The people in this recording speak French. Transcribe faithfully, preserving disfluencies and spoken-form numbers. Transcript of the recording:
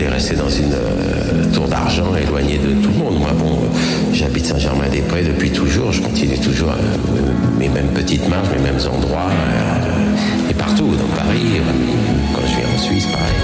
rester dans une euh, tour d'argent, éloigné de tout le monde. Moi, bon, euh, j'habite Saint-Germain-des-Prés depuis toujours. Je continue toujours euh, mes mêmes petites marches, mes mêmes endroits, euh, et partout, dans Paris, quand je viens en Suisse, pareil.